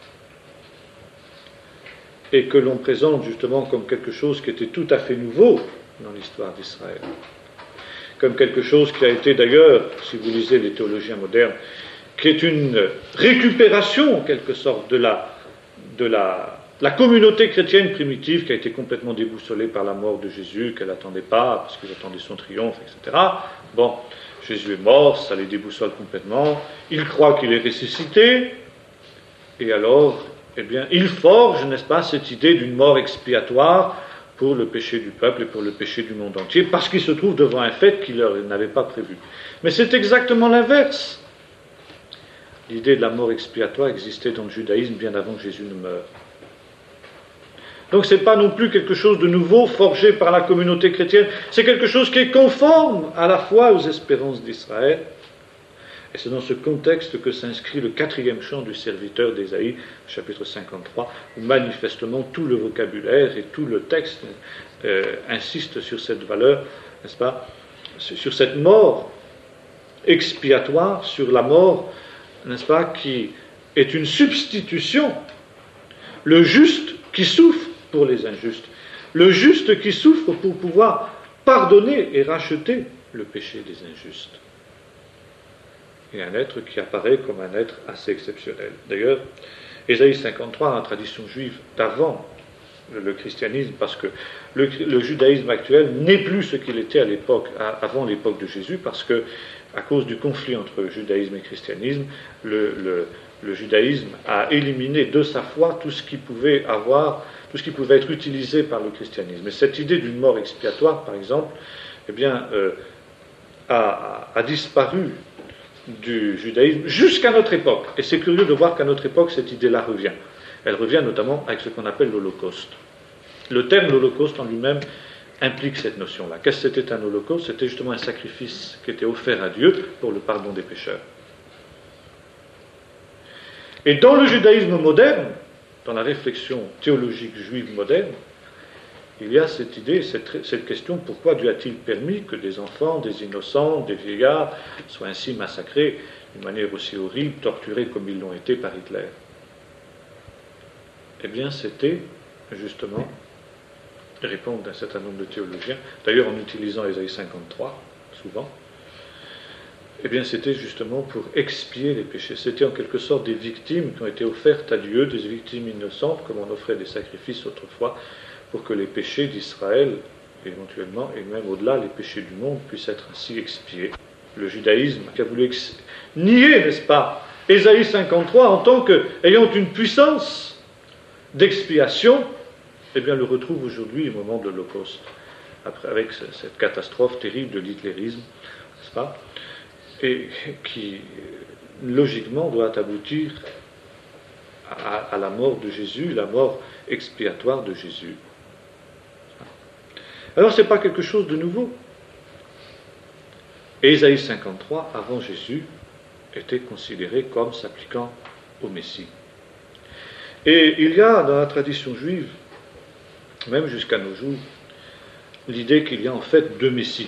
et que l'on présente justement comme quelque chose qui était tout à fait nouveau dans l'histoire d'Israël, comme quelque chose qui a été d'ailleurs, si vous lisez les théologiens modernes, qui est une récupération en quelque sorte de la, de la, la communauté chrétienne primitive qui a été complètement déboussolée par la mort de Jésus, qu'elle n'attendait pas, parce qu'ils attendaient son triomphe, et cetera. Bon, Jésus est mort, ça les déboussole complètement, ils croient qu'il est ressuscité, et alors, eh bien, ils forgent, n'est-ce pas, cette idée d'une mort expiatoire pour le péché du peuple et pour le péché du monde entier, parce qu'ils se trouvent devant un fait qu'ils n'avaient pas prévu. Mais c'est exactement l'inverse. L'idée de la mort expiatoire existait dans le judaïsme bien avant que Jésus ne meure. Donc ce n'est pas non plus quelque chose de nouveau forgé par la communauté chrétienne, c'est quelque chose qui est conforme à la fois aux espérances d'Israël. Et c'est dans ce contexte que s'inscrit le quatrième chant du serviteur d'Ésaïe, chapitre cinquante-trois, où manifestement tout le vocabulaire et tout le texte euh, insiste sur cette valeur, n'est-ce pas, sur cette mort expiatoire, sur la mort, n'est-ce pas, qui est une substitution, le juste qui souffre pour les injustes, le juste qui souffre pour pouvoir pardonner et racheter le péché des injustes. Et un être qui apparaît comme un être assez exceptionnel. D'ailleurs, Ésaïe cinquante-trois, dans la tradition juive d'avant le christianisme, parce que le, le judaïsme actuel n'est plus ce qu'il était à l'époque, à, avant l'époque de Jésus, parce que, à cause du conflit entre judaïsme et christianisme, le, le, le judaïsme a éliminé de sa foi tout ce qui pouvait avoir, tout ce qui pouvait être utilisé par le christianisme. Et cette idée d'une mort expiatoire, par exemple, eh bien, euh, a, a, a disparu du judaïsme jusqu'à notre époque. Et c'est curieux de voir qu'à notre époque, cette idée-là revient. Elle revient notamment avec ce qu'on appelle l'Holocauste. Le terme l'Holocauste en lui-même implique cette notion-là. Qu'est-ce que c'était un Holocauste? C'était justement un sacrifice qui était offert à Dieu pour le pardon des pécheurs. Et dans le judaïsme moderne, dans la réflexion théologique juive moderne, il y a cette idée, cette, cette question, pourquoi Dieu a-t-il permis que des enfants, des innocents, des vieillards soient ainsi massacrés d'une manière aussi horrible, torturés comme ils l'ont été par Hitler? Eh bien, c'était justement, répondre d'un certain nombre de théologiens, d'ailleurs en utilisant Ésaïe cinquante-trois, souvent, eh bien, c'était justement pour expier les péchés. C'était en quelque sorte des victimes qui ont été offertes à Dieu, des victimes innocentes, comme on offrait des sacrifices autrefois, pour que les péchés d'Israël, éventuellement, et même au-delà, les péchés du monde, puissent être ainsi expiés. Le judaïsme qui a voulu ex- nier, n'est-ce pas, Ésaïe cinquante-trois en tant qu'ayant une puissance d'expiation, eh bien, le retrouve aujourd'hui au moment de l'Holocauste, après, avec cette catastrophe terrible de l'hitlérisme, n'est-ce pas, et qui, logiquement, doit aboutir à, à la mort de Jésus, la mort expiatoire de Jésus. Alors, ce n'est pas quelque chose de nouveau. Ésaïe cinquante-trois, avant Jésus, était considéré comme s'appliquant au Messie. Et il y a dans la tradition juive, même jusqu'à nos jours, l'idée qu'il y a en fait deux Messies.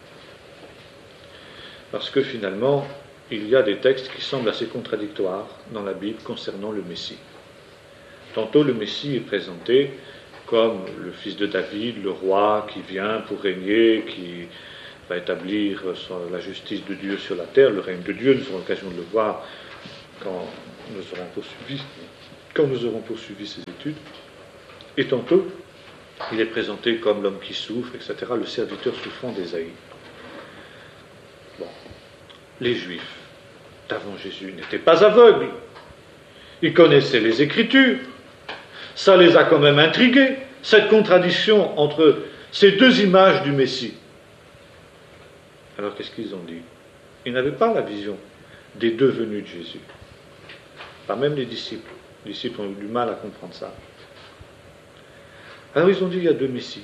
Parce que finalement, il y a des textes qui semblent assez contradictoires dans la Bible concernant le Messie. Tantôt le Messie est présenté comme le fils de David, le roi qui vient pour régner, qui va établir la justice de Dieu sur la terre, le règne de Dieu. Nous aurons l'occasion de le voir quand nous aurons poursuivi, quand nous aurons poursuivi ces études. Et tantôt, il est présenté comme l'homme qui souffre, et cetera, le serviteur souffrant d'Ésaïe. Bon. Les Juifs d'avant Jésus n'étaient pas aveugles. Ils connaissaient les Écritures. Ça les a quand même intrigués, cette contradiction entre ces deux images du Messie. Alors qu'est-ce qu'ils ont dit? Ils n'avaient pas la vision des deux venues de Jésus. Pas même les disciples. Les disciples ont eu du mal à comprendre ça. Alors ils ont dit il y a deux Messies.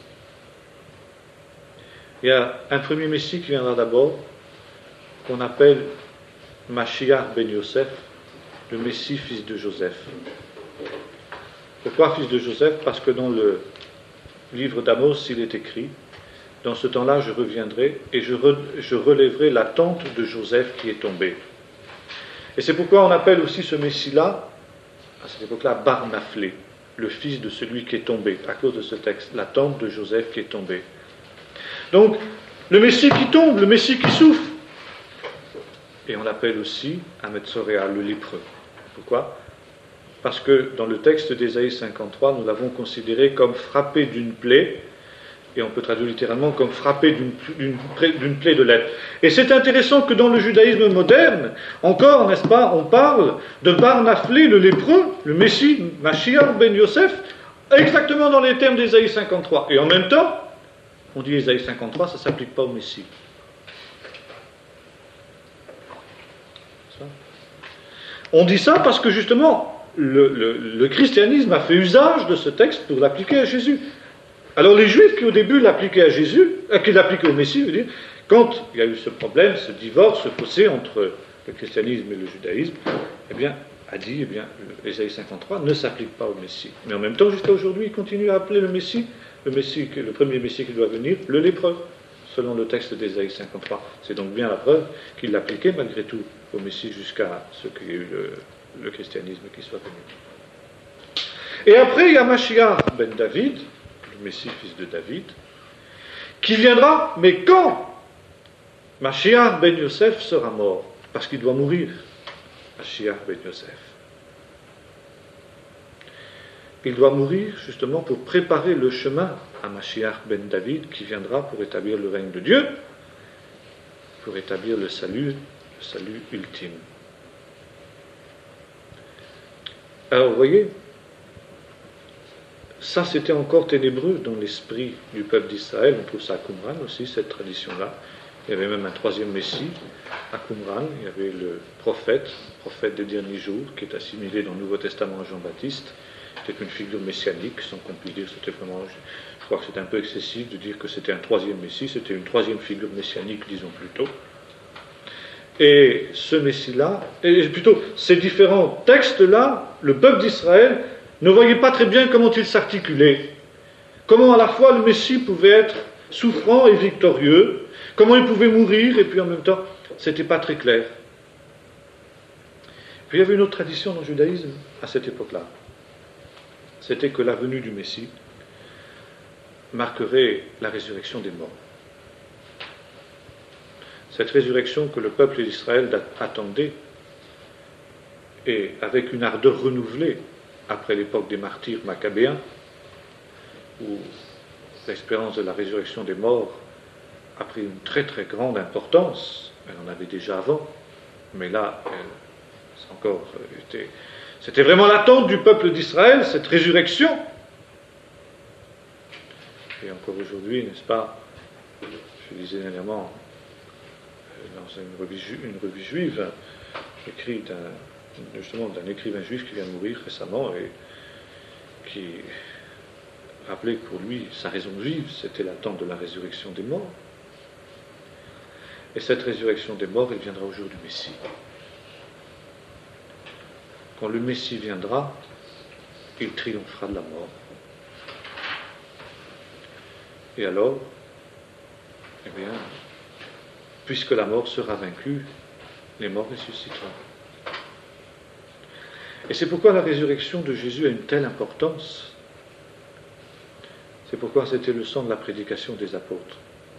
Il y a un premier Messie qui viendra d'abord, qu'on appelle Mashiach ben Yosef, le Messie fils de Joseph. Pourquoi fils de Joseph? Parce que dans le livre d'Amos, il est écrit, dans ce temps-là, je reviendrai et je, re, je relèverai la tente de Joseph qui est tombée. Et c'est pourquoi on appelle aussi ce Messie-là, à cette époque-là, Bar Naphlé, le fils de celui qui est tombé, à cause de ce texte, la tente de Joseph qui est tombée. Donc, le Messie qui tombe, le Messie qui souffre. Et on l'appelle aussi Ametzoréa, le lépreux. Pourquoi? Parce que dans le texte d'Ésaïe cinquante-trois, nous l'avons considéré comme frappé d'une plaie, et on peut traduire littéralement comme frappé d'une, d'une, d'une plaie de lèpre. Et c'est intéressant que dans le judaïsme moderne, encore, n'est-ce pas, on parle de Bar Naphlé, le lépreux, le Messie, Mashiach ben Yosef, exactement dans les termes d'Ésaïe cinquante-trois. Et en même temps, on dit Ésaïe cinquante-trois, ça ne s'applique pas au Messie. On dit ça parce que justement, le, le, le christianisme a fait usage de ce texte pour l'appliquer à Jésus. Alors les Juifs qui au début l'appliquaient à Jésus, euh, qui l'appliquaient au Messie, veut dire, quand il y a eu ce problème, ce divorce, ce fossé entre le christianisme et le judaïsme, eh bien, a dit, eh bien, Ésaïe cinquante-trois ne s'applique pas au Messie. Mais en même temps, jusqu'à aujourd'hui, il continue à appeler le Messie, le Messie, le premier Messie qui doit venir, le lépreux, selon le texte d'Ésaïe cinquante-trois. C'est donc bien la preuve qu'il l'appliquait malgré tout au Messie jusqu'à ce qu'il y ait eu le, le christianisme qui soit venu. Et après, il y a Mashiach ben David, le Messie fils de David, qui viendra, mais quand Mashiach ben Yosef sera mort, parce qu'il doit mourir, Mashiach ben Yosef. Il doit mourir justement pour préparer le chemin à Mashiach ben David qui viendra pour établir le règne de Dieu, pour établir le salut, le salut ultime. Alors vous voyez, ça c'était encore ténébreux dans l'esprit du peuple d'Israël. On trouve ça à Qumran aussi, cette tradition-là. Il y avait même un troisième Messie à Qumran. Il y avait le prophète, prophète des derniers jours, qui est assimilé dans le Nouveau Testament à Jean-Baptiste. C'était une figure messianique, sans qu'on puisse dire, c'était vraiment, je crois que c'est un peu excessif de dire que c'était un troisième Messie, c'était une troisième figure messianique, disons plutôt. Et ce Messie-là, et plutôt ces différents textes-là, le peuple d'Israël ne voyait pas très bien comment il s'articulait. Comment à la fois le Messie pouvait être souffrant et victorieux, comment il pouvait mourir, et puis en même temps, c'était pas très clair. Puis il y avait une autre tradition dans le judaïsme à cette époque-là. C'était que la venue du Messie marquerait la résurrection des morts. Cette résurrection que le peuple d'Israël attendait, et avec une ardeur renouvelée après l'époque des martyrs maccabéens, où l'expérience de la résurrection des morts a pris une très très grande importance. Elle en avait déjà avant, mais là, elle, c'est encore été... C'était vraiment l'attente du peuple d'Israël, cette résurrection. Et encore aujourd'hui, n'est-ce pas, je disais dernièrement dans une revue, une revue juive, écrite d'un, justement d'un écrivain juif qui vient de mourir récemment et qui rappelait que pour lui, sa raison de vivre, c'était l'attente de la résurrection des morts. Et cette résurrection des morts, elle viendra au jour du Messie. Quand le Messie viendra, il triomphera de la mort. Et alors, eh bien, puisque la mort sera vaincue, les morts ressusciteront. Et c'est pourquoi la résurrection de Jésus a une telle importance. C'est pourquoi c'était le sang de la prédication des apôtres.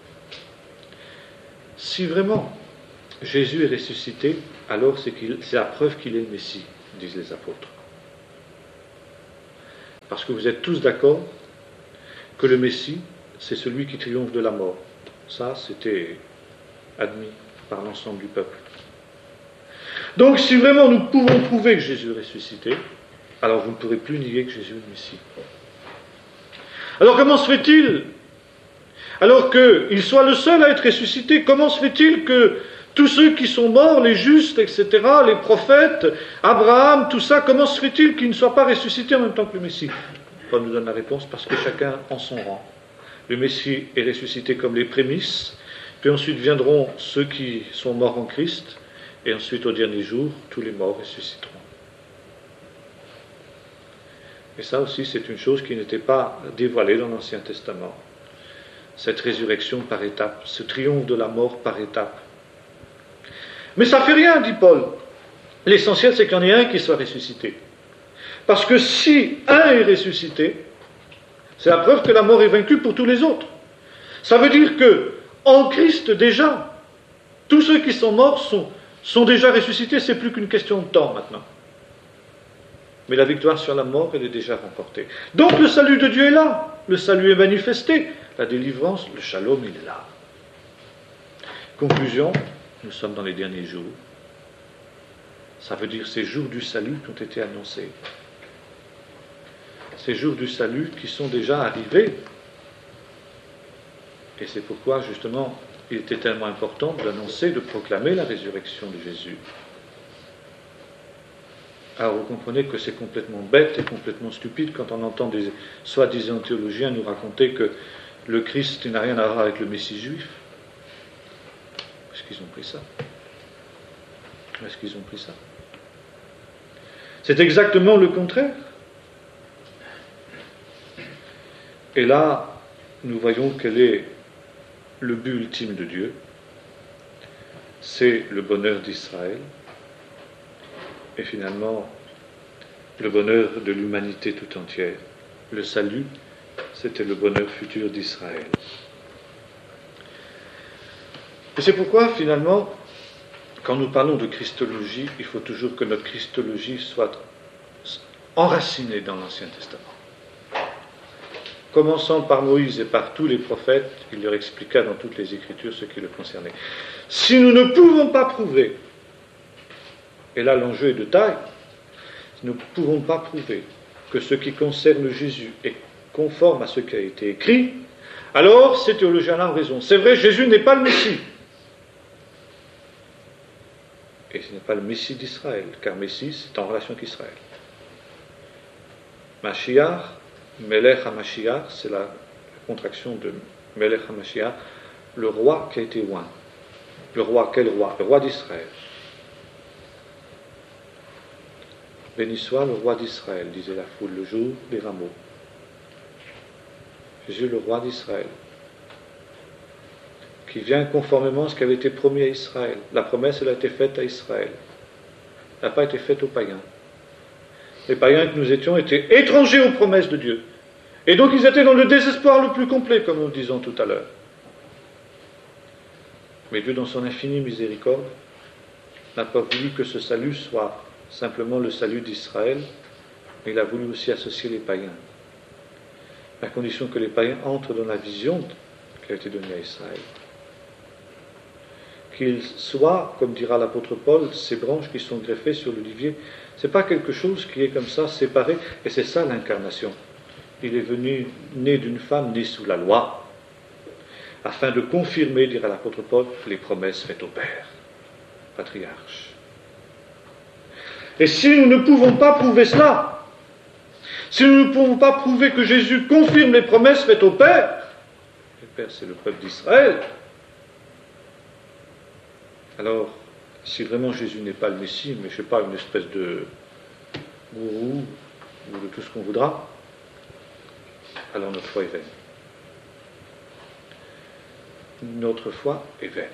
Si vraiment Jésus est ressuscité, alors c'est, qu'il, c'est la preuve qu'il est le Messie, disent les apôtres. Parce que vous êtes tous d'accord que le Messie, c'est celui qui triomphe de la mort. Ça, c'était admis par l'ensemble du peuple. Donc, si vraiment nous pouvons prouver que Jésus est ressuscité, alors vous ne pourrez plus nier que Jésus est le Messie. Alors, comment se fait-il, alors qu'il soit le seul à être ressuscité, comment se fait-il que tous ceux qui sont morts, les justes, et cetera, les prophètes, Abraham, tout ça, comment se fait-il qu'ils ne soient pas ressuscités en même temps que le Messie? Paul nous donne la réponse, parce que chacun en son rang. Le Messie est ressuscité comme les prémices, puis ensuite viendront ceux qui sont morts en Christ, et ensuite au dernier jour, tous les morts ressusciteront. Et ça aussi, c'est une chose qui n'était pas dévoilée dans l'Ancien Testament. Cette résurrection par étapes, ce triomphe de la mort par étapes. Mais ça ne fait rien, dit Paul. L'essentiel, c'est qu'il y en ait un qui soit ressuscité. Parce que si un est ressuscité, c'est la preuve que la mort est vaincue pour tous les autres. Ça veut dire que, en Christ déjà, tous ceux qui sont morts sont, sont déjà ressuscités, c'est plus qu'une question de temps maintenant. Mais la victoire sur la mort, elle est déjà remportée. Donc le salut de Dieu est là, le salut est manifesté, la délivrance, le shalom, il est là. Conclusion, nous sommes dans les derniers jours. Ça veut dire ces jours du salut qui ont été annoncés. Ces jours du salut qui sont déjà arrivés. Et c'est pourquoi, justement, il était tellement important d'annoncer, de proclamer la résurrection de Jésus. Alors vous comprenez que c'est complètement bête et complètement stupide quand on entend des soi-disant théologiens nous raconter que le Christ n'a rien à voir avec le Messie juif. Est-ce qu'ils ont pris ça? Est-ce qu'ils ont pris ça? C'est exactement le contraire. Et là, nous voyons quel est le but ultime de Dieu. C'est le bonheur d'Israël. Et finalement, le bonheur de l'humanité tout entière. Le salut, c'était le bonheur futur d'Israël. Et c'est pourquoi, finalement, quand nous parlons de Christologie, il faut toujours que notre Christologie soit enracinée dans l'Ancien Testament. Commençant par Moïse et par tous les prophètes, il leur expliqua dans toutes les Écritures ce qui le concernait. Si nous ne pouvons pas prouver, et là l'enjeu est de taille, nous ne pouvons pas prouver que ce qui concerne Jésus est conforme à ce qui a été écrit, alors ces théologiens-là ont raison. C'est vrai, Jésus n'est pas le Messie. Et ce n'est pas le Messie d'Israël, car Messie, c'est en relation avec Israël. Mashiach, Melech HaMashiach, c'est la contraction de Melech HaMashiach, le roi qui a été oint. Le roi, quel roi? Le roi d'Israël. Béni soit le roi d'Israël, disait la foule le jour des rameaux. Jésus, le roi d'Israël, qui vient conformément à ce qui avait été promis à Israël. La promesse, elle a été faite à Israël. Elle n'a pas été faite aux païens. Les païens que nous étions étaient étrangers aux promesses de Dieu. Et donc ils étaient dans le désespoir le plus complet, comme nous le disons tout à l'heure. Mais Dieu, dans son infinie miséricorde, n'a pas voulu que ce salut soit simplement le salut d'Israël, mais il a voulu aussi associer les païens. À condition que les païens entrent dans la vision qui a été donnée à Israël. Qu'ils soient, comme dira l'apôtre Paul, ces branches qui sont greffées sur l'olivier. Ce n'est pas quelque chose qui est comme ça, séparé, et c'est ça l'incarnation. Il est venu, né d'une femme née sous la loi, afin de confirmer, dira l'apôtre Paul, les promesses faites au Père, patriarche. Et si nous ne pouvons pas prouver cela, si nous ne pouvons pas prouver que Jésus confirme les promesses faites au Père, le Père c'est le peuple d'Israël, alors, si vraiment Jésus n'est pas le Messie, mais je ne sais pas, une espèce de gourou, ou de tout ce qu'on voudra, alors notre foi est vaine. Notre foi est vaine.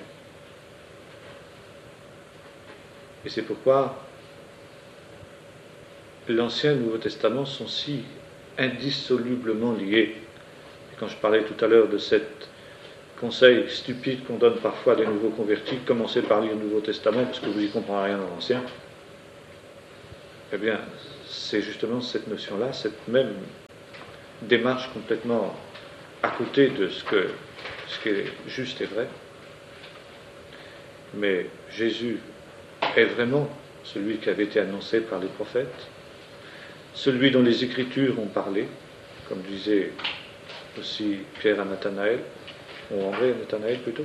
Et c'est pourquoi l'Ancien et le Nouveau Testament sont si indissolublement liés. Et quand je parlais tout à l'heure de cet conseil stupide qu'on donne parfois à des nouveaux convertis, commencez par lire le Nouveau Testament parce que vous n'y comprendrez rien dans l'Ancien, eh bien, c'est justement cette notion-là, cette même démarche complètement à côté de ce, que, ce qui est juste et vrai. Mais Jésus est vraiment celui qui avait été annoncé par les prophètes, celui dont les Écritures ont parlé, comme disait aussi Pierre à Nathanaël, ou André à Nathanaël plutôt.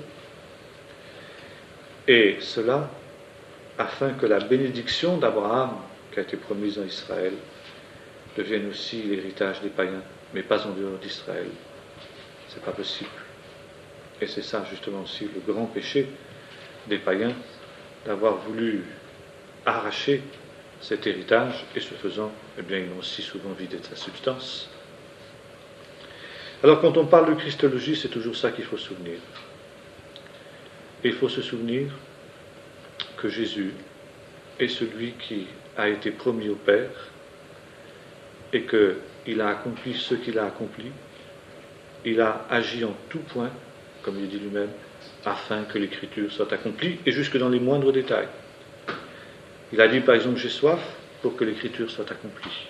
Et cela afin que la bénédiction d'Abraham, qui a été promise en Israël, devienne aussi l'héritage des païens, mais pas en dehors d'Israël. C'est pas possible. Et c'est ça justement aussi le grand péché des païens, d'avoir voulu arracher cet héritage, et ce faisant, eh bien, ils l'ont aussi souvent vidé de sa substance. Alors quand on parle de Christologie, c'est toujours ça qu'il faut se souvenir. Et il faut se souvenir que Jésus est celui qui a été promis au Père et qu'il a accompli ce qu'il a accompli. Il a agi en tout point, comme il dit lui-même, afin que l'Écriture soit accomplie, et jusque dans les moindres détails. Il a dit par exemple « j'ai soif » pour que l'Écriture soit accomplie.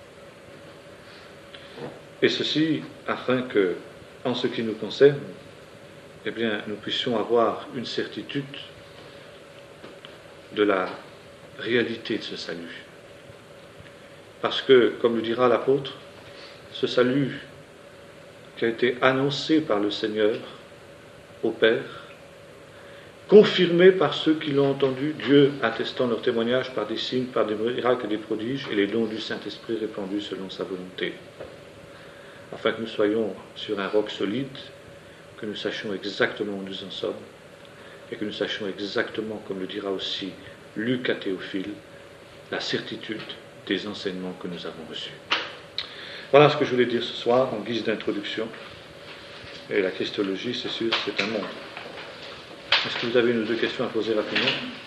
Et ceci afin que, en ce qui nous concerne, eh bien, nous puissions avoir une certitude de la réalité de ce salut. Parce que, comme le dira l'apôtre, ce salut qui a été annoncé par le Seigneur au Père, confirmé par ceux qui l'ont entendu, Dieu attestant leur témoignage par des signes, par des miracles et des prodiges, et les dons du Saint-Esprit répandus selon sa volonté, afin que nous soyons sur un roc solide, que nous sachions exactement où nous en sommes, et que nous sachions exactement, comme le dira aussi Luc à Théophile, la certitude des enseignements que nous avons reçus. Voilà ce que je voulais dire ce soir en guise d'introduction. Et la christologie, c'est sûr, c'est un monde. Est-ce que vous avez une ou deux questions à poser rapidement ?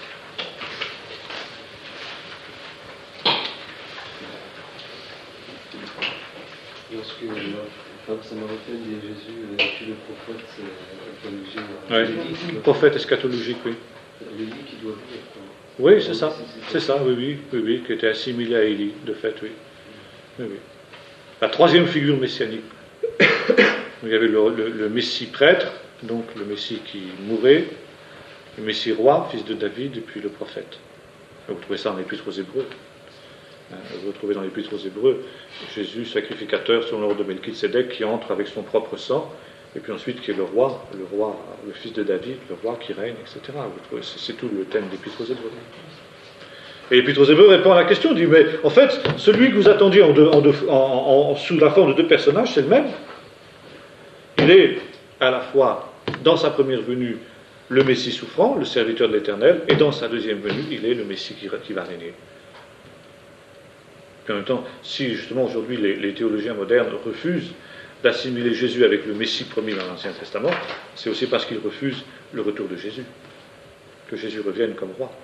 Lorsque enfin, ça me rappelle des Jésus, tu le prophète eschatologique. Oui, prophète eschatologique, oui. L'élie qui doit venir. Oui, c'est ça, c'est ça, oui, oui, oui, oui, qui était assimilé à Élie, de fait, oui. Oui, oui. La troisième figure messianique. Il y avait le, le, le Messie prêtre, donc le Messie qui mourait, le Messie roi, fils de David, et puis le prophète. Vous trouvez ça dans l'Épître aux Hébreux. Vous retrouvez dans l'Épître aux Hébreux Jésus, sacrificateur selon l'ordre de Melchisédek, qui entre avec son propre sang, et puis ensuite qui est le roi, le roi, le fils de David, le roi qui règne, et cetera. Vous trouvez, c'est, c'est tout le thème de l'Épître aux Hébreux. Et l'Épître aux Hébreux répond à la question, dit, mais en fait, celui que vous attendiez en deux, en deux, en, en, sous la forme de deux personnages, c'est le même. Il est à la fois, dans sa première venue, le Messie souffrant, le serviteur de l'Éternel, et dans sa deuxième venue, il est le Messie qui, qui va régner. Puis en même temps, si justement aujourd'hui les, les théologiens modernes refusent d'assimiler Jésus avec le Messie promis dans l'Ancien Testament, c'est aussi parce qu'ils refusent le retour de Jésus, que Jésus revienne comme roi.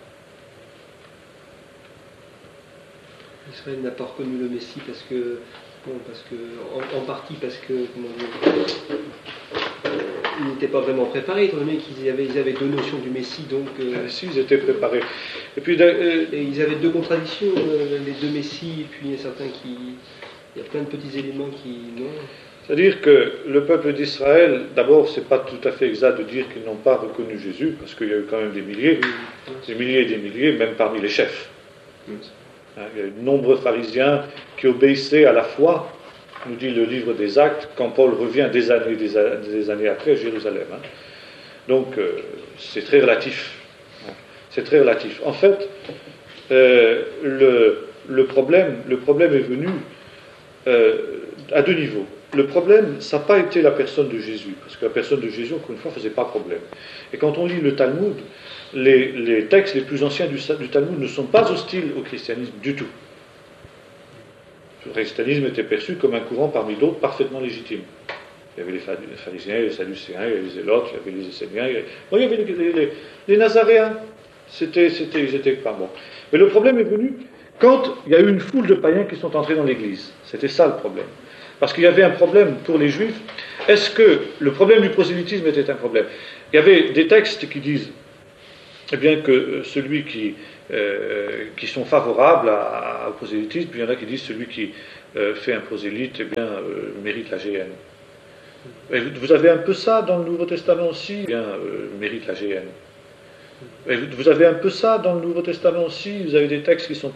Israël n'a pas reconnu le Messie parce que, bon, parce que en, en partie parce que, comment dire, ils n'étaient pas vraiment préparés, étant donné qu'ils avaient, ils avaient deux notions du Messie, donc... Euh, ah, si, ils étaient préparés. Et puis... Euh, et ils avaient deux contradictions, euh, les deux Messies, et puis il y a certains qui... Il y a plein de petits éléments qui... Non. C'est-à-dire que le peuple d'Israël, d'abord, c'est pas tout à fait exact de dire qu'ils n'ont pas reconnu Jésus, parce qu'il y a eu quand même des milliers, oui, des milliers et des milliers, même parmi les chefs. Oui. Hein, il y a eu de nombreux pharisiens qui obéissaient à la foi, nous dit le livre des Actes, quand Paul revient des années, des, des années après à Jérusalem. Hein. Donc, euh, c'est très relatif. Hein. C'est très relatif. En fait, euh, le, le, problème, le problème est venu euh, à deux niveaux. Le problème, ça n'a pas été la personne de Jésus, parce que la personne de Jésus, encore une fois, ne faisait pas problème. Et quand on lit le Talmud, les, les textes les plus anciens du, du Talmud ne sont pas hostiles au christianisme du tout. Le christianisme était perçu comme un courant parmi d'autres parfaitement légitime. Il y avait les pharisiens, les sadducéens, il y avait les zélotes, il y avait les esséniens, il y avait, bon, il y avait les, les, les, les nazaréens. C'était, c'était, ils étaient pas bons. Mais le problème est venu quand il y a eu une foule de païens qui sont entrés dans l'église. C'était ça le problème. Parce qu'il y avait un problème pour les juifs. Est-ce que le problème du prosélytisme était un problème ? Il y avait des textes qui disent eh bien, que celui qui, euh, qui sont favorables à, à, au prosélytisme, puis il y en a qui disent celui qui euh, fait un prosélyte, eh bien, euh, mérite la G N. Et vous avez un peu ça dans le Nouveau Testament aussi, eh bien, euh, mérite la G N. Et vous avez un peu ça dans le Nouveau Testament aussi, vous avez des textes qui sont